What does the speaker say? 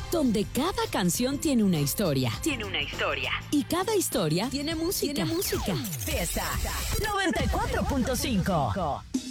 donde cada canción tiene una historia. Y cada historia tiene música. Fiesta 94.5.